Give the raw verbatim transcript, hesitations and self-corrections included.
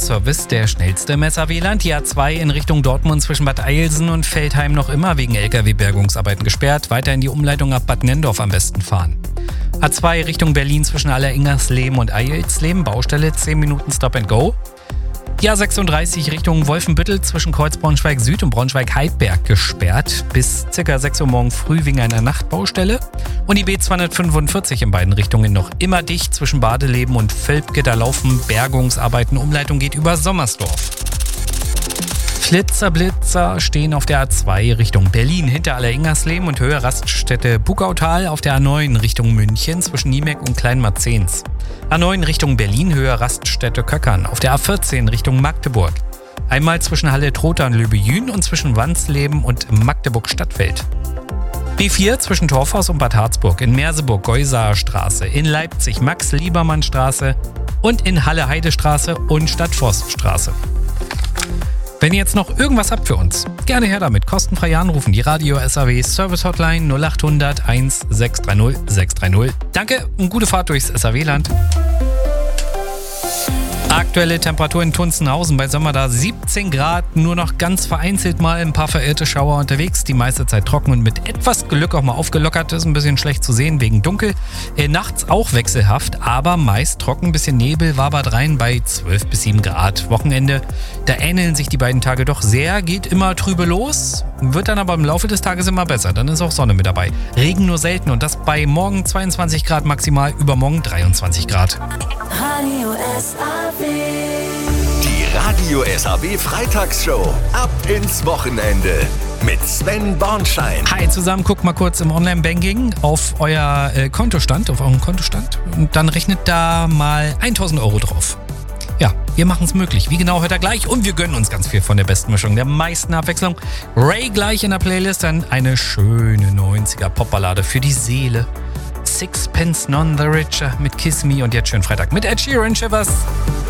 Service der schnellste im S A W-Land. Die A zwei in Richtung Dortmund zwischen Bad Eilsen und Veltheim noch immer wegen L K W-Bergungsarbeiten gesperrt. Weiter in die Umleitung ab Bad Nendorf am besten fahren. A zwei Richtung Berlin zwischen Alleringersleben und Eilsleben. Baustelle, zehn Minuten Stop and Go. Die A sechsunddreißig Richtung Wolfenbüttel zwischen Kreuz Süd und Braunschweig-Heidberg gesperrt. Bis ca. sechs Uhr morgen früh wegen einer Nachtbaustelle. Und die B zweihundertfünfundvierzig in beiden Richtungen noch immer dicht zwischen Badeleben und Völpke. Da laufen Bergungsarbeiten. Umleitung geht über Sommersdorf. Flitzer, Blitzer stehen auf der A zwei Richtung Berlin hinter Alleringersleben und Höhe Raststätte Bugautal, auf der A neun Richtung München zwischen Niemek und Kleinmarzens. A neun Richtung Berlin, Höhe Raststätte Köckern, auf der A vierzehn Richtung Magdeburg. Einmal zwischen Halle-Trotha und Löbejün und zwischen Wansleben und Magdeburg-Stadtfeld. B vier zwischen Torfhaus und Bad Harzburg, in Merseburg Geusaer Straße, in Leipzig Max-Liebermann-Straße und in Halle-Heidestraße und Stadtforststraße. Wenn ihr jetzt noch irgendwas habt für uns, gerne her damit. Kostenfrei anrufen. Die Radio S A W Service Hotline null acht hundert eins sechs drei null sechs drei null. Danke und gute Fahrt durchs S A W-Land. Aktuelle Temperatur in Tunzenhausen bei Sommer da siebzehn Grad, nur noch ganz vereinzelt mal ein paar verirrte Schauer unterwegs, die meiste Zeit trocken und mit etwas Glück auch mal aufgelockert, ist ein bisschen schlecht zu sehen wegen Dunkel. Äh, nachts auch wechselhaft, aber meist trocken, bisschen Nebel, wabert rein bei zwölf bis sieben Grad. Wochenende, da ähneln sich die beiden Tage doch sehr, geht immer trübe los, wird dann aber im Laufe des Tages immer besser, dann ist auch Sonne mit dabei. Regen nur selten und das bei morgen zweiundzwanzig Grad maximal, übermorgen dreiundzwanzig Grad. Radio S A W. Die Radio S A W Freitagsshow. Ab ins Wochenende. Mit Sven Bornschein. Hi zusammen, guckt mal kurz im Online-Banking auf euer äh, Kontostand, auf euren Kontostand und dann rechnet da mal tausend Euro drauf. Ja, wir machen es möglich. Wie genau hört ihr gleich? Und wir gönnen uns ganz viel von der besten Mischung, der meisten Abwechslung. Ray gleich in der Playlist, dann eine schöne neunziger Popballade für die Seele. Sixpence None the Richer mit Kiss Me und jetzt schönen Freitag mit Ed Sheeran, Shivers.